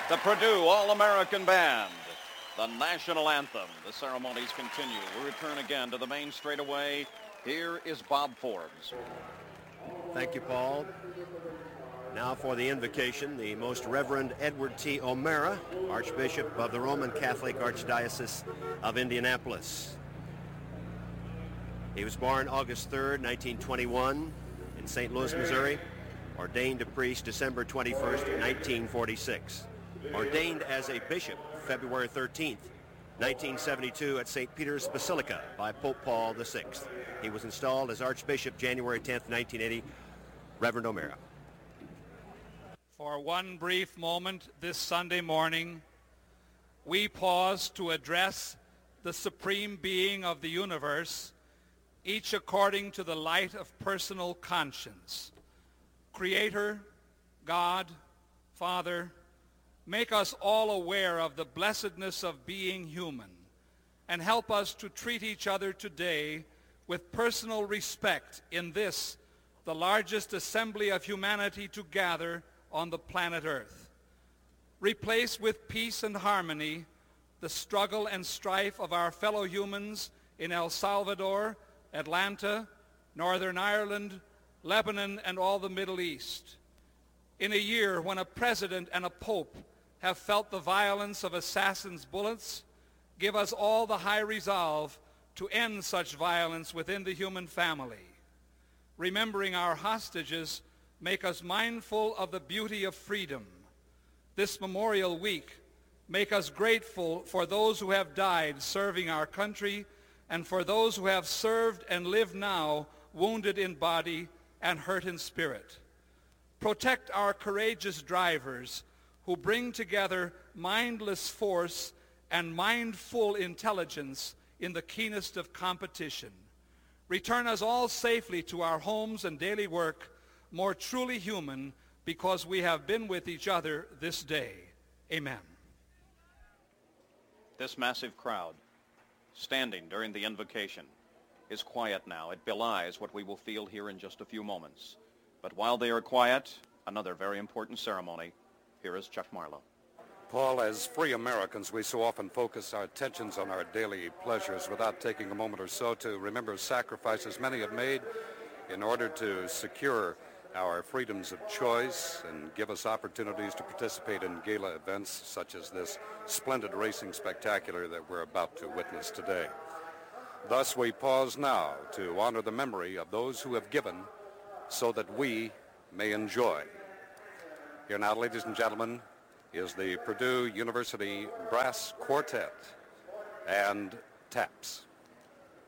The Purdue All-American Band, the national anthem. The ceremonies continue. We return again to the main straightaway. Here is Bob Forbes. Thank you, Paul. Now for the invocation, the Most Reverend Edward T. O'Meara, Archbishop of the Roman Catholic Archdiocese of Indianapolis. He was born August 3rd, 1921 in St. Louis, Missouri. Ordained a priest December 21st, 1946. Ordained as a bishop February 13th, 1972 at St. Peter's Basilica by Pope Paul VI. He was installed as Archbishop January 10th, 1980. Reverend O'Meara. For one brief moment this Sunday morning, we pause to address the Supreme Being of the universe, each according to the light of personal conscience. Creator, God, Father, make us all aware of the blessedness of being human and help us to treat each other today with personal respect in this, the largest assembly of humanity to gather on the planet Earth. Replace with peace and harmony the struggle and strife of our fellow humans in El Salvador, Atlanta, Northern Ireland, Lebanon, and all the Middle East. In a year when a president and a pope have felt the violence of assassins' bullets, give us all the high resolve to end such violence within the human family. Remembering our hostages, make us mindful of the beauty of freedom. This Memorial Week, make us grateful for those who have died serving our country and for those who have served and live now wounded in body and hurt in spirit. Protect our courageous drivers who bring together mindless force and mindful intelligence in the keenest of competition. Return us all safely to our homes and daily work, more truly human, because we have been with each other this day. Amen. This massive crowd, standing during the invocation, is quiet now. It belies what we will feel here in just a few moments. But while they are quiet, another very important ceremony. Here is Chuck Marlowe. Paul, as free Americans, we so often focus our attentions on our daily pleasures without taking a moment or so to remember sacrifices many have made in order to secure our freedoms of choice and give us opportunities to participate in gala events such as this splendid racing spectacular that we're about to witness today. Thus, we pause now to honor the memory of those who have given so that we may enjoy. Here now, ladies and gentlemen, is the Purdue University Brass Quartet and Taps.